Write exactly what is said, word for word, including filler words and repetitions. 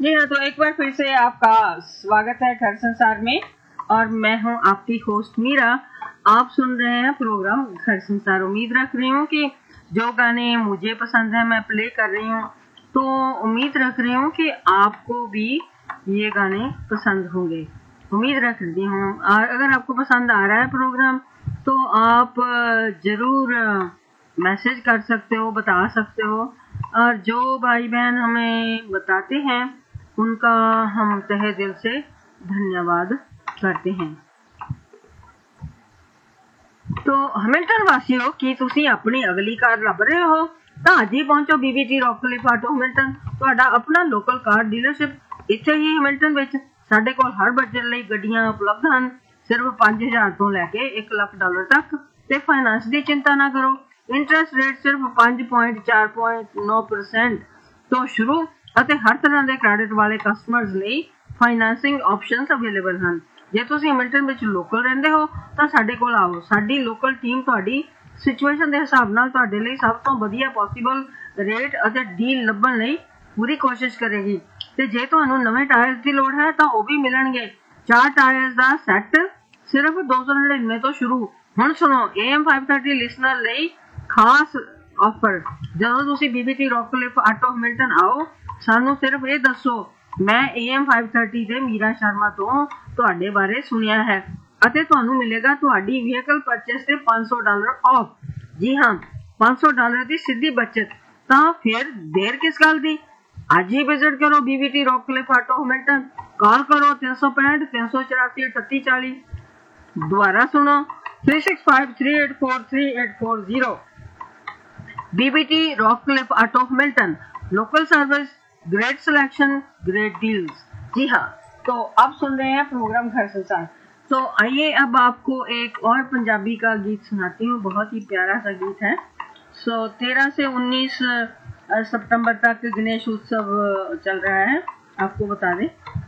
जी हाँ, तो एक बार फिर से आपका स्वागत है घर संसार में और मैं हूँ आपकी होस्ट मीरा। आप सुन रहे हैं प्रोग्राम घर संसार। उम्मीद रख रही हूँ कि जो गाने मुझे पसंद है मैं प्ले कर रही हूँ, तो उम्मीद रख रही हूँ कि आपको भी ये गाने पसंद होंगे। उम्मीद रख रही हूँ। और अगर आपको पसंद आ रहा है प्रोग्राम तो आप ज़रूर मैसेज कर सकते हो, बता सकते हो। और जो भाई बहन हमें बताते हैं उनका हम तहे दिल से धन्यवाद करते हैं। तो हैमिल्टन वासियों की ਤੁਸੀਂ ਆਪਣੀ ਅਗਲੀ ਕਾਰ ਲੱਭ ਰਹੇ ਹੋ ਤਾਂ ਅੱਜ ਹੀ ਪਹੁੰਚੋ ਬੀਬੀਟੀ ਰੌਕਕਲਿਫ ਆਟੋ ਹੈਮਿਲਟਨ, ਤੁਹਾਡਾ ਆਪਣਾ ਲੋਕਲ ਕਾਰ ਡੀਲਰਸ਼ਿਪ ਇੱਥੇ ਹੀ ਹੈਮਿਲਟਨ ਵਿੱਚ। ਸਾਡੇ ਕੋਲ ਹਰ ਬਜਟ ਲਈ ਗੱਡੀਆਂ ਉਪਲਬਧ ਹਨ, ਸਿਰਫ ਪੰਜ ਹਜ਼ਾਰ ਤੋਂ ਲੈ ਕੇ ਇੱਕ ਲੱਖ ਡਾਲਰ ਤੱਕ। ਤੇ ਫਾਈਨਾਂਸ ਦੀ ਚਿੰਤਾ ਨਾ ਕਰੋ, ਇੰਟਰਸਟ ਰੇਟ ਸਿਰਫ ਪੰਜ ਪੁਆਇੰਟ ਚਾਰ ਪੁਆਇੰਟ ਨੌ ਪਰਸੈਂਟ ਤੋਂ ਸ਼ੁਰੂ ਅਤੇ ਹਰ ਤਰ੍ਹਾਂ ਦੇ ਕ੍ਰੈਡਿਟ ਵਾਲੇ ਕਸਟਮਰਸ ਲਈ ਫਾਈਨਾਂਸਿੰਗ ਆਪਸ਼ਨਸ ਅਵੇਲੇਬਲ ਹਨ। ਜੇ ਤੁਸੀਂ ਹੈਮਿਲਟਨ ਵਿੱਚ ਲੋਕਲ ਰਹਿੰਦੇ ਹੋ ਤਾਂ ਸਾਡੇ ਕੋਲ ਆਓ। ਸਾਡੀ ਲੋਕਲ ਟੀਮ ਤੁਹਾਡੀ ਸਿਚੁਏਸ਼ਨ ਦੇ ਹਿਸਾਬ ਨਾਲ ਤੁਹਾਡੇ ਲਈ ਸਭ ਤੋਂ ਵਧੀਆ ਪੋਸੀਬਲ ਰੇਟ ਅਤੇ ਡੀਲ ਲੱਭਣ ਲਈ ਪੂਰੀ ਕੋਸ਼ਿਸ਼ ਕਰੇਗੀ। ਤੇ ਜੇ ਤੁਹਾਨੂੰ ਨਵੇਂ ਟਾਇਰਸ ਦੀ ਲੋੜ ਹੈ ਤਾਂ ਉਹ ਵੀ ਮਿਲਣਗੇ। ਚਾਰ ਟਾਇਰਸ ਦਾ ਸੈੱਟ ਸਿਰਫ ਦੋ ਸੌ ਨੜਿਨਵੇਂ ਤੋਂ ਸ਼ੁਰੂ। ਹੁਣ ਸੁਣੋ, ਏ ਐਮ ਪੰਜ ਸੌ ਤੀਹ ਲਿਸਨਰ ਲਈ ਖਾਸ ਆਫਰ। ਜਦੋਂ ਤੁਸੀਂ ਬੀਬੀਟੀ ਰੌਕਕਲਿਫ ਆਟੋ ਹੈਮਿਲਟਨ ਆਓ, ਸਾਨੂੰ ਸਿਰਫ ਇਹ ਦੱਸੋ ਮੈਂ ਏ ਐਮ ਪੰਜ ਸੌ ਤੀਹ ਦੇ ਮੀਰਾ ਸ਼ਰਮਾ ਤੋਂ ਤੁਹਾਡੇ ਬਾਰੇ ਸੁਣਿਆ ਹੈ ਅਤੇ ਤੁਹਾਨੂੰ ਮਿਲੇਗਾ ਤੁਹਾਡੀ ਵਹੀਕਲ ਪਰਚੇਸ ਤੇ ਪੰਜ ਸੌ ਡਾਲਰ ਆਫ। ਜੀ ਹਾਂ, ਪੰਜ ਸੌ ਡਾਲਰ ਦੀ ਸਿੱਧੀ ਬਚਤ। ਤਾਂ ਫਿਰ ਦੇਰ ਕਿਸ ਗੱਲ ਦੀ, ਅੱਜ ਹੀ ਵਿਜ਼ਿਟ ਕਰੋ ਬੀਬੀਟੀ ਰੌਕਕਲਿਫ ਆਟੋ ਹੈਮਿਲਟਨ। ਕਾਲ ਕਰੋ ਤਿੰਨ ਸੌ ਪੈਂਹਠ ਤਿੰਨ ਸੌ ਚੁਰਾਸੀ ਅਠੱਤੀ ਚਾਲੀ। ਦੁਬਾਰਾ ਸੁਣੋ three six five three eight four three eight four zero. BBT रॉकक्लिफ auto Hamilton, local service, great selection, great deals. जी हाँ, तो अब सुन रहे हैं प्रोग्राम घर संसार। तो आइए अब आपको एक और पंजाबी का गीत सुनाती हूँ, बहुत ही प्यारा सा गीत है। सो तेरह से उन्नीस सितंबर तक गणेश उत्सव चल रहा है, आपको बता दें।